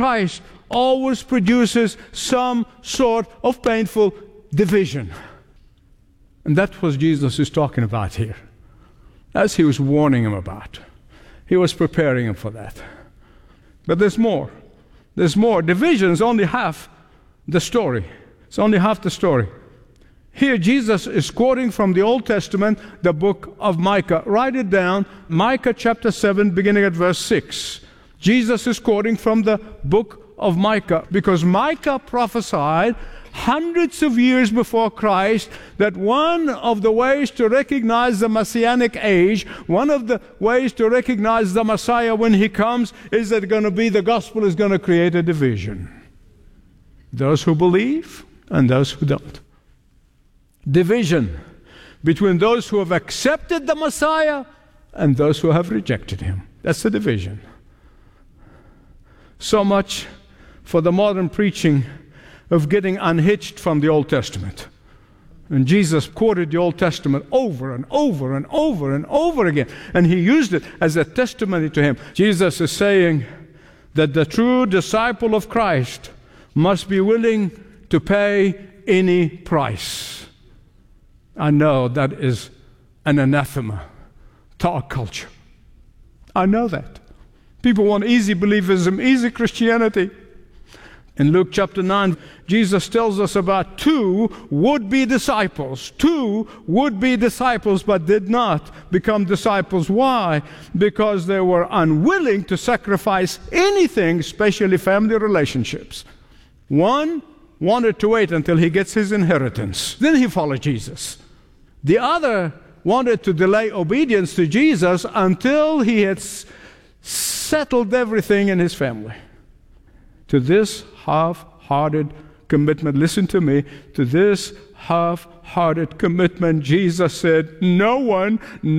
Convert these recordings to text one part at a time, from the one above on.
Christ always produces some sort of painful division. And that's what Jesus is talking about here. As he was warning him about. He was preparing him for that. But there's more. There's more. Division is only half the story. It's only half the story. Here Jesus is quoting from the Old Testament, the book of Micah. Write it down. Micah chapter 7, beginning at verse 6. Jesus is quoting from the book of Micah, because Micah prophesied hundreds of years before Christ that one of the ways to recognize the Messianic age, one of the ways to recognize the Messiah when he comes, is that the gospel is going to create a division. Those who believe and those who don't. Division between those who have accepted the Messiah and those who have rejected him. That's the division. So much for the modern preaching of getting unhitched from the Old Testament. And Jesus quoted the Old Testament over and over and over and over again. And he used it as a testimony to him. Jesus is saying that the true disciple of Christ must be willing to pay any price. I know that is an anathema to our culture. I know that. People want easy believism, easy Christianity. In Luke chapter 9, Jesus tells us about two would-be disciples, but did not become disciples. Why? Because they were unwilling to sacrifice anything, especially family relationships. One wanted to wait until he gets his inheritance. Then he followed Jesus. The other wanted to delay obedience to Jesus until he had settled everything in his family. To this half-hearted commitment, listen to me, to this half-hearted commitment, Jesus said, no one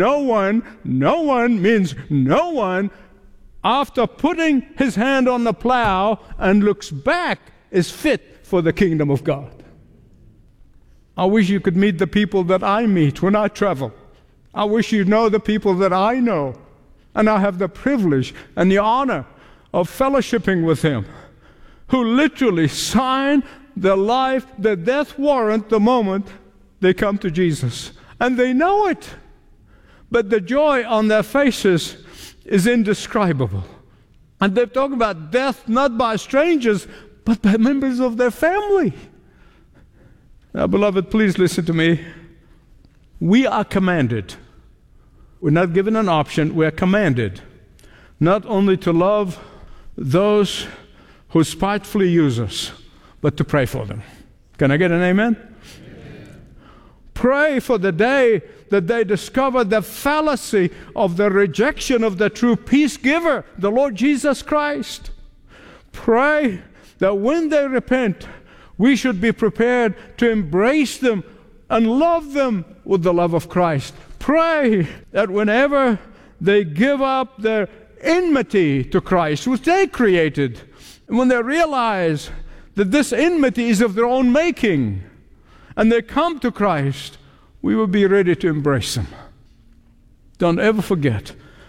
means no one, after putting his hand on the plow and looks back, is fit for the kingdom of God. I wish you could meet the people that I meet when I travel. I wish you know the people that I know. And I have the privilege and the honor of fellowshipping with them, who literally sign their death warrant the moment they come to Jesus. And they know it. But the joy on their faces is indescribable. And they're talking about death not by strangers, but by members of their family. Now, beloved, please listen to me. We are commanded. We're not given an option. We are commanded not only to love those who spitefully use us, but to pray for them. Can I get an amen? Amen. Pray for the day that they discover the fallacy of the rejection of the true peace giver, the Lord Jesus Christ. Pray that when they repent, we should be prepared to embrace them and love them with the love of Christ. Pray that whenever they give up their enmity to Christ, which they created, and when they realize that this enmity is of their own making, and they come to Christ, we will be ready to embrace them. Don't ever forget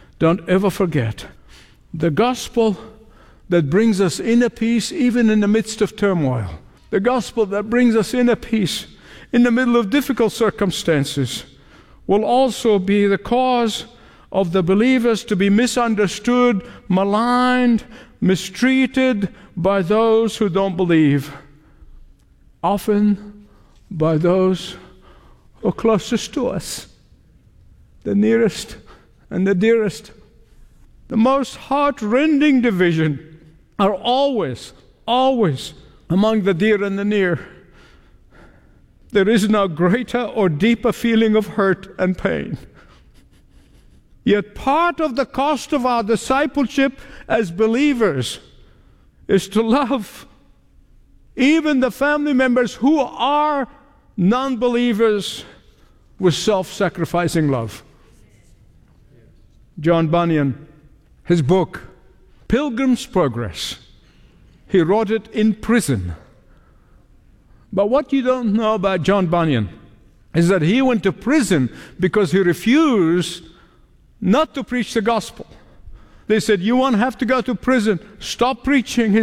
the gospel that brings us inner peace even in the midst of turmoil. The gospel that brings us inner peace in the middle of difficult circumstances will also be the cause of the believers to be misunderstood, maligned, mistreated by those who don't believe. Often by those who are closest to us, the nearest and the dearest. The most heart-rending division are always among the dear and the near. There is no greater or deeper feeling of hurt and pain. Yet part of the cost of our discipleship as believers is to love even the family members who are non-believers with self-sacrificing love. John Bunyan, his book, Pilgrim's Progress, he wrote it in prison. But what you don't know about John Bunyan is that he went to prison because he refused not to preach the gospel. They said, you won't have to go to prison. Stop preaching.